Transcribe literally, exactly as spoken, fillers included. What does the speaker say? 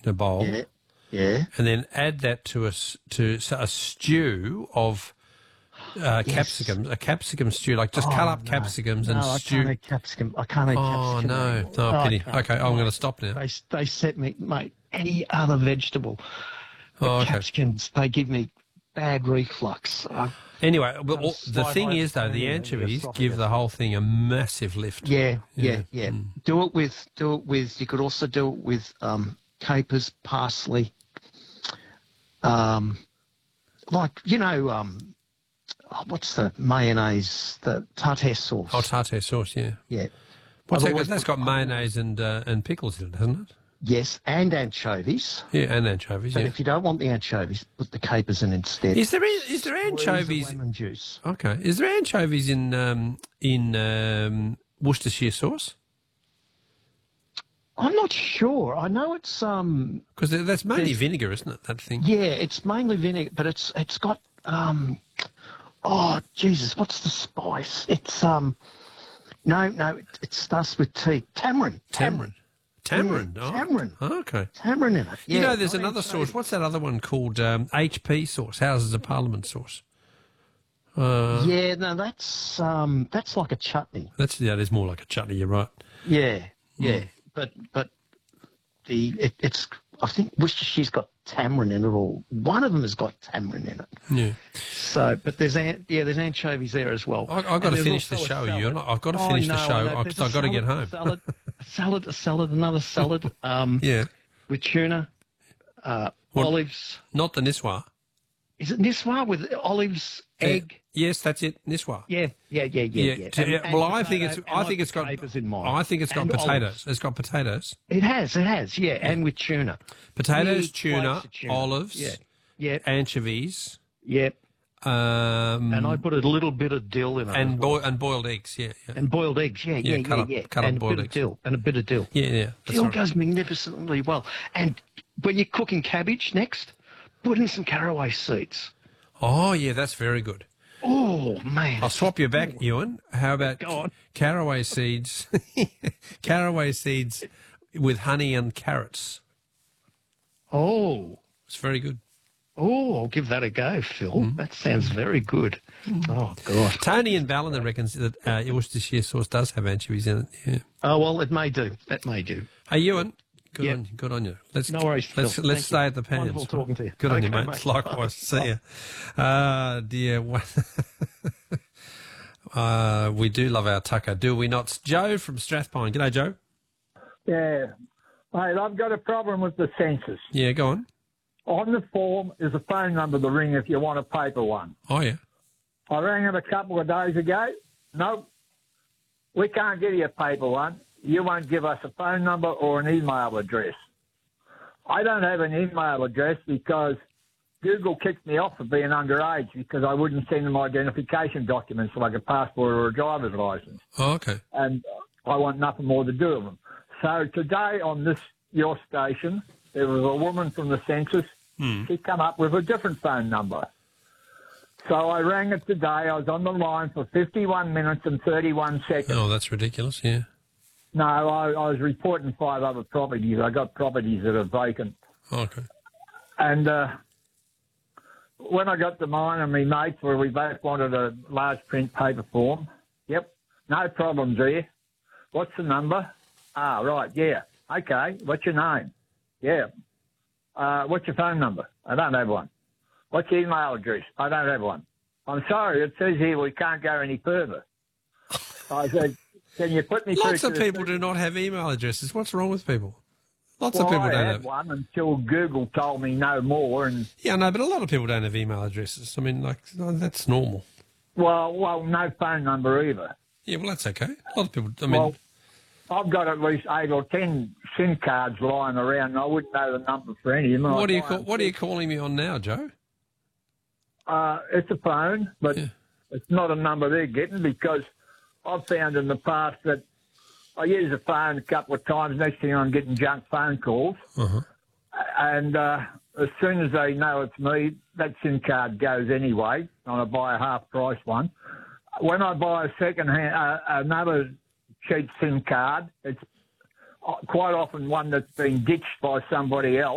in a bowl. Yeah. Yeah. And then add that to a, s- to s- a stew of uh, Yes. capsicums, a capsicum stew. Like just Oh, cut up no. capsicums no, and I stew. can't eat capsicum. I can't eat Oh, capsicum. no. anymore. No, I pity. can't. Okay, I'm Mate, going to stop now. They, they set me, mate, any other vegetable. But Oh, okay. capsicums, they give me bad reflux. I, Anyway, well, all- the Slight thing is, though, the hypothermia in the anchovies esophagus. give the whole thing a massive lift. yeah, yeah, Yeah. yeah. Do it with, do it with, you could also do it with um, capers, parsley, um, like, you know, um, oh, what's the mayonnaise, the tartare sauce? Oh, tartare sauce, yeah. Yeah. What's I've that? always That's put- got mayonnaise and uh, and pickles in it, hasn't it? Yes, and anchovies. Yeah, and anchovies, But yeah. if you don't want the anchovies, put the capers in instead. Is there is there Squeeze the anchovies? lemon juice. Okay, is there anchovies in um, in um, Worcestershire sauce? I'm not sure. I know it's um Because that's mainly There's- vinegar, isn't it? That thing. yeah, it's mainly vinegar, but it's it's got um oh Jesus, what's the spice? It's um no no it, it starts with T. Tamarind. Tamarind. Tamarind. Yeah, oh. tamarind. Oh, okay. Tamarind in it. You Yeah, know, there's not another anchovy. sauce. What's that other one called? Um, H P sauce, Houses of Parliament sauce. Uh, Yeah, no, that's um that's like a chutney. That's yeah. There's more like a chutney. You're right. Yeah, yeah, Mm. but but the it, it's I think Worcestershire's got tamarind in it, or one of them has got tamarind in it. Yeah. So, but there's an, yeah, there's anchovies there as well. I, I've got And to there's finish the also a show, salad. Ewan. I've got to Oh, finish no, the I show know. because There's I've a got to get salad, home. A salad, a salad, a salad, another salad. Um, Yeah. with tuna, uh, What- olives. Not the Niswa. Is it niswa with olives, egg? Yes, that's it. Niswa. Yeah, yeah, yeah, yeah, Yeah. yeah. to- And- yeah, and well, I think potato, it's. and I I think it's put got. capers in mine. I think it's got And potatoes. olives. It's got potatoes. It has, it has, yeah, and with tuna. Potatoes, Big tuna, plates of tuna. olives, Yeah, yeah, anchovies, yeah. um, And I put a little bit of dill in it. and as well. boi- and boiled eggs. Yeah, yeah, and boiled eggs, yeah, Yeah, yeah, cut yeah, up- yeah. cut up and a boiled bit eggs. of dill, and a bit of dill. yeah, yeah. That's Dill right. goes magnificently well. And when you're cooking cabbage next, put in some caraway seeds. Oh, yeah, that's very good. Oh, man. I'll swap you back, Ewan. How about Go on. caraway seeds? Caraway seeds with honey and carrots. Oh, It's very good. oh, I'll give that a go, Phil. Mm-hmm. That sounds very good. Oh, God. Tony and Ballina reckons that uh, Worcestershire sauce does have anchovies in it. Yeah. Oh, well, it may do. That may do. Hey, Ewan. Good Yeah. on you. Good on you. Let's No worries, Phil. let's Thank let's you. stay at the pans. Wonderful talking to you. Good on you, Okay, mate. mate. Likewise. See you. Ah, dear. uh, we do love our tucker, do we not? Joe from Strathpine. G'day, Joe. Yeah. Mate, I've got a problem with the census. Yeah, go on. On the form is a phone number to ring if you want a paper one. Oh, yeah. I rang it a couple of days ago. Nope. We can't give you a paper one. You won't give us a phone number or an email address. I don't have an email address because Google kicked me off for being underage because I wouldn't send them identification documents like a passport or a driver's license. Oh, okay. And I want nothing more to do with them. So today on this, your station, there was a woman from the census. Hmm. She come up with a different phone number. So I rang it today. I was on the line for fifty-one minutes and thirty-one seconds. Oh, that's ridiculous. Yeah. No, I, I was reporting five other properties. I got properties that are vacant. Okay. And uh, when I got to mine and my mates, where we both wanted a large print paper form, yep, no problems here. What's the number? Ah, right, yeah. Okay, what's your name? Yeah. Uh, what's your phone number? I don't have one. What's your email address? I don't have one. I'm sorry, it says here we can't go any further. I said, can you put me Lots through of to the people do not have email addresses. What's wrong with people? Lots Well, of people I don't had have. one until Google told me no more. And Yeah, no, but a lot of people don't have email addresses. I mean, like, no, that's normal. well, well, no phone number either. Yeah, well, that's okay. A lot of people, I mean, Well, I've got at least eight or ten SIM cards lying around, and I wouldn't know the number for any of them. what I are you buy call, them. what are you calling me on now, Joe? Uh, it's a phone, but Yeah. it's not a number they're getting because I've found in the past that I use the phone a couple of times. Next thing I'm getting junk phone calls, Uh-huh. and uh, as soon as they know it's me, that SIM card goes anyway, and I buy a half price one. When I buy a second hand, uh, another cheap SIM card, it's quite often one that's been ditched by somebody else.